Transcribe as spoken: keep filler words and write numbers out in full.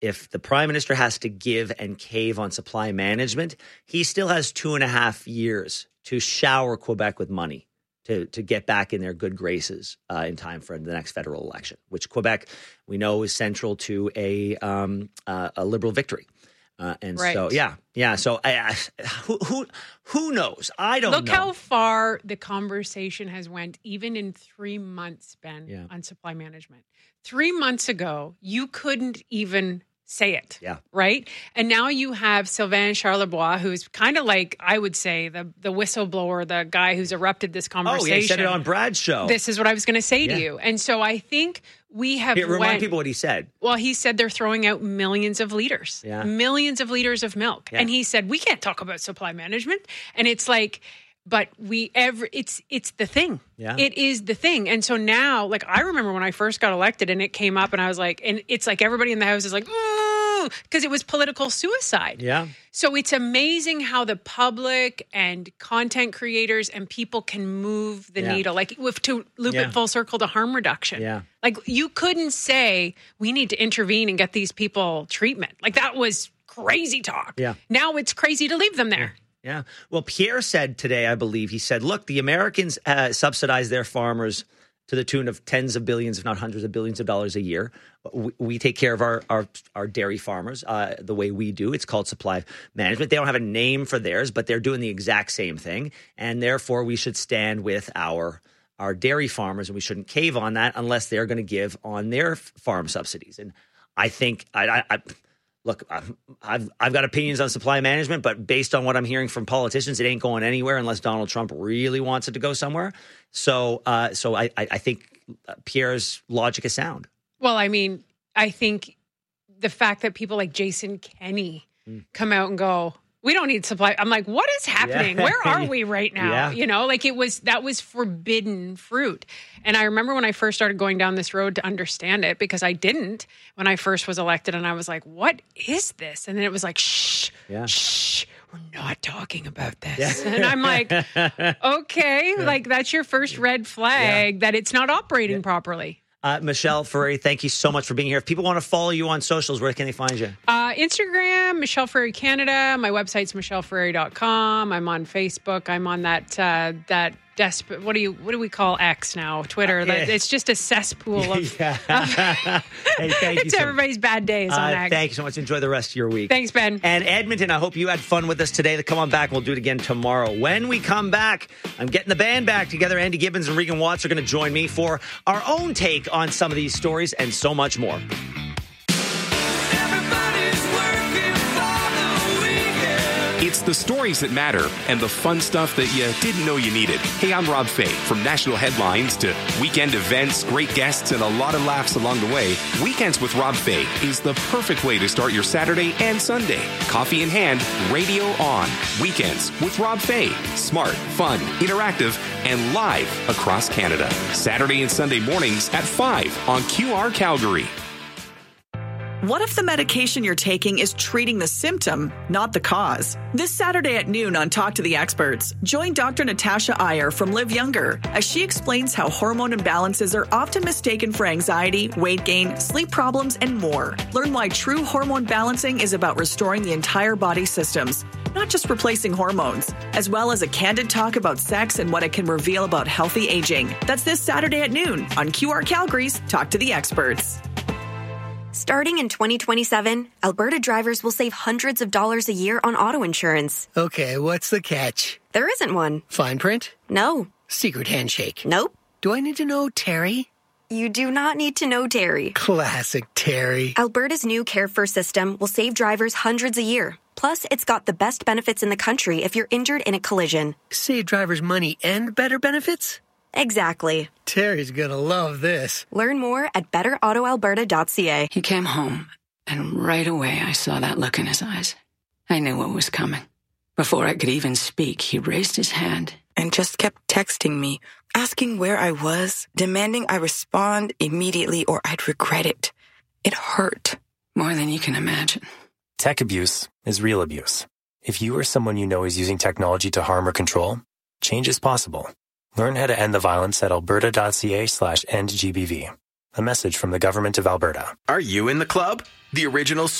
if the prime minister has to give and cave on supply management, he still has two and a half years to shower Quebec with money to, to get back in their good graces uh, in time for the next federal election, which Quebec, we know, is central to a um, uh, a Liberal victory. Uh, and right. so, yeah, yeah. So, I, I, who who who knows? I don't Look know. how far the conversation has went, even in three months, Ben, yeah. on supply management. Three months ago, you couldn't even say it. Yeah. Right? And now you have Sylvain Charlebois, who's kind of like, I would say, the the whistleblower, the guy who's erupted this conversation. Oh, yeah, he said it on Brad's show. This is what I was going to say yeah. to you. And so I think we have Here, remind went, people what he said. Well, he said they're throwing out millions of liters, yeah. millions of liters of milk. Yeah. And he said, we can't talk about supply management. And it's like, but we ever it's it's the thing. Yeah. It is the thing. And so now, like, I remember when I first got elected and it came up and I was like, and it's like everybody in the house is like, because it was political suicide. Yeah. So it's amazing how the public and content creators and people can move the yeah. needle. Like, with to loop yeah. it full circle to harm reduction. Yeah. Like, you couldn't say we need to intervene and get these people treatment. Like, that was crazy talk. Yeah. Now it's crazy to leave them there. Yeah. yeah. Well, Pierre said today, I believe, he said, look, the Americans uh, subsidize their farmers to the tune of tens of billions, if not hundreds of billions of dollars a year. We, we take care of our our, our dairy farmers uh, the way we do. It's called supply management. They don't have a name for theirs, but they're doing the exact same thing. And therefore, we should stand with our our dairy farmers, and we shouldn't cave on that unless they're going to give on their farm subsidies. And I think, I, I, I look, I've, I've I've got opinions on supply management, but based on what I'm hearing from politicians, it ain't going anywhere unless Donald Trump really wants it to go somewhere. So, uh, so I, I think Pierre's logic is sound. Well, I mean, I think the fact that people like Jason Kenney mm. come out and go, we don't need supply. I'm like, what is happening? Yeah. Where are we right now? Yeah. You know, like it was, that was forbidden fruit. And I remember when I first started going down this road to understand it, because I didn't when I first was elected, and I was like, what is this? And then it was like, shh, yeah. shh, we're not talking about this. Yeah. And I'm like, okay, yeah. like that's your first red flag yeah. that it's not operating yeah. properly. Uh, Michelle Ferreri, thank you so much for being here. If people want to follow you on socials, where can they find you? Uh, Instagram, Michelle Ferreri Canada. My website's michelle ferreri dot com. I'm on Facebook. I'm on that uh, that desperate. What do you? What do we call X now? Twitter. Uh, yeah. It's just a cesspool of. yeah. of hey, thank it's you so everybody's much. bad days on uh, X. Thank you so much. Enjoy the rest of your week. Thanks, Ben. And Edmonton, I hope you had fun with us today. Come on back. We'll do it again tomorrow. When we come back, I'm getting the band back together. Andy Gibbons and Regan Watts are going to join me for our own take on some of these stories and so much more. It's the stories that matter and the fun stuff that you didn't know you needed. Hey, I'm Rob Fay. From national headlines to weekend events, great guests, and a lot of laughs along the way, Weekends with Rob Fay is the perfect way to start your Saturday and Sunday. Coffee in hand, radio on. Weekends with Rob Fay. Smart, fun, interactive, and live across Canada. Saturday and Sunday mornings at five on Q R Calgary. What if the medication you're taking is treating the symptom, not the cause? This Saturday at noon on Talk to the Experts, join Doctor Natasha Iyer from Live Younger as she explains how hormone imbalances are often mistaken for anxiety, weight gain, sleep problems, and more. Learn why true hormone balancing is about restoring the entire body systems, not just replacing hormones, as well as a candid talk about sex and what it can reveal about healthy aging. That's this Saturday at noon on Q R Calgary's Talk to the Experts. Starting in twenty twenty-seven, Alberta drivers will save hundreds of dollars a year on auto insurance. Okay, what's the catch? There isn't one. Fine print? No. Secret handshake? Nope. Do I need to know Terry? You do not need to know Terry. Classic Terry. Alberta's new Care First system will save drivers hundreds a year. Plus, it's got the best benefits in the country if you're injured in a collision. Save drivers money and better benefits? Exactly. Terry's gonna love this. Learn more at better auto alberta dot c a. He came home, and right away I saw that look in his eyes. I knew what was coming. Before I could even speak, he raised his hand and just kept texting me, asking where I was, demanding I respond immediately or I'd regret it. It hurt. More than you can imagine. Tech abuse is real abuse. If you or someone you know is using technology to harm or control, change is possible. Learn how to end the violence at alberta.ca slash end GBV. A message from the Government of Alberta. Are you in the club? the original